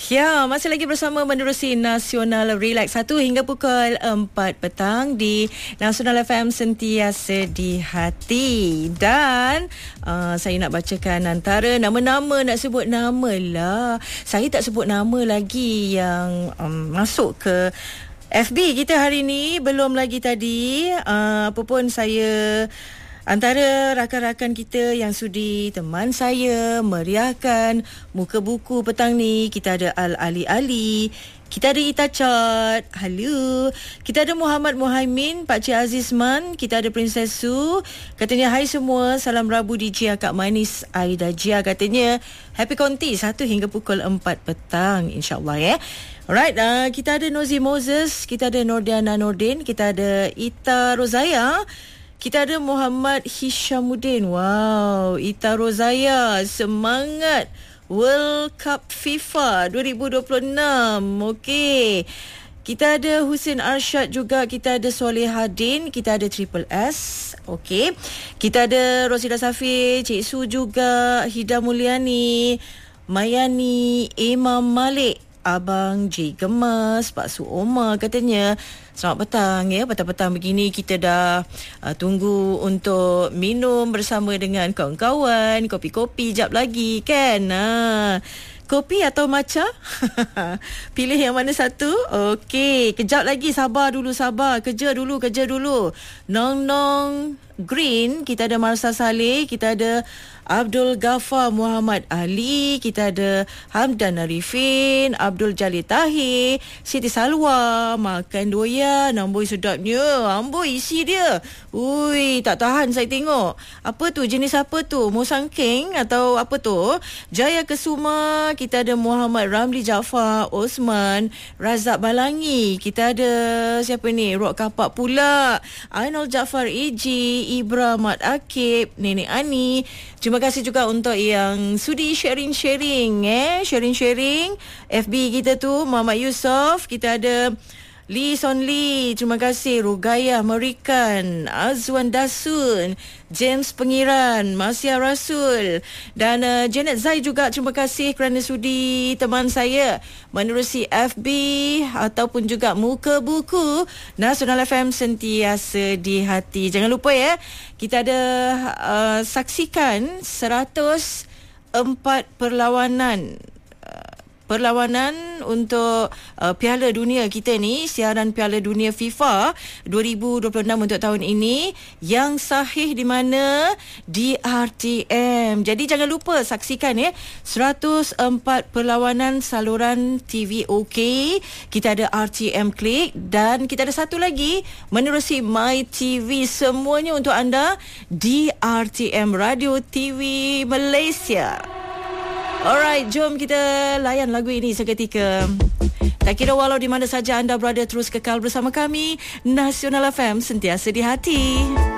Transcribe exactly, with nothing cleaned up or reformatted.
Ya, masih lagi bersama menerusi Nasional Relax satu hingga pukul empat petang di Nasional F M sentiasa di hati. Dan uh, saya nak bacakan antara nama-nama, nak sebut nama lah. Saya tak sebut nama lagi yang um, masuk ke F B kita hari ni. Belum lagi tadi. Uh, apa pun saya... Antara rakan-rakan kita yang sudi teman saya meriahkan muka buku petang ni, kita ada Al-Ali Ali, kita ada Ita Chat, halo. Kita ada Muhammad Muhaimin, Pak Cik Azizman, kita ada Princess Su. Katanya hai semua, salam Rabu D J Akak Manis Aida Jia. Katanya happy konti satu hingga pukul empat petang insya-Allah ya. Alright, uh, kita ada Nozi Moses, kita ada Nordiana Nordin, kita ada Ita Rozaya. Kita ada Muhammad Hishamuddin. Wow, Ita Rozaya, semangat World Cup FIFA dua ribu dua puluh enam. Okey. Kita ada Husin Arsyad juga, kita ada Soleh Hadin, kita ada Triple S. Okey. Kita ada Rosida Safir, Cik Su juga, Hida Mulyani, Mayani, Imam Malik, Abang J Gemas, Pak Su Omar. Katanya selamat petang ya, petang-petang begini kita dah uh, tunggu untuk minum bersama dengan kawan-kawan, kopi-kopi jap lagi kan. Nah, kopi atau matcha? Pilih yang mana satu? Okey, kejap lagi, sabar dulu, sabar. Kerja dulu, kerja dulu. Nong Nong Green, kita ada Marsa Saleh, kita ada Abdul Ghaffar Muhammad Ali, kita ada Hamdan Arifin, Abdul Jalil Tahir, Siti Salwa, makan doyan, amboi sedapnya, amboi isi dia. Ui, tak tahan saya tengok. Apa tu, jenis apa tu? Musang King atau apa tu? Jaya Kesuma, kita ada Muhammad Ramli Jaafar, Osman, Razak Balangi, kita ada siapa ni? Rok Kapak pula, Ainul Jaafar A J, Ibra Mat Akib, Nenek Ani. Terima kasih juga untuk yang sudi sharing-sharing eh, sharing-sharing F B kita tu. Muhammad Yusof, kita ada Lee Son Lee, terima kasih. Rugayah Merikan, Azwan Dasun, James Pengiran, Masya Rasul dan uh, Janet Zai juga, terima kasih kerana sudi teman saya menerusi F B ataupun juga muka buku Nasional F M sentiasa di hati. Jangan lupa ya, kita ada uh, saksikan seratus empat perlawanan Perlawanan untuk uh, Piala Dunia kita ni, siaran Piala Dunia FIFA dua ribu dua puluh enam untuk tahun ini, yang sahih di mana? Di R T M. Jadi jangan lupa saksikan ya, seratus empat perlawanan saluran T V OK. Kita ada R T M Click dan kita ada satu lagi menerusi My T V. Semuanya untuk anda di R T M Radio T V Malaysia. Alright, jom kita layan lagu ini seketika. Tak kira walau di mana saja anda berada, terus kekal bersama kami. Nasional F M sentiasa di hati.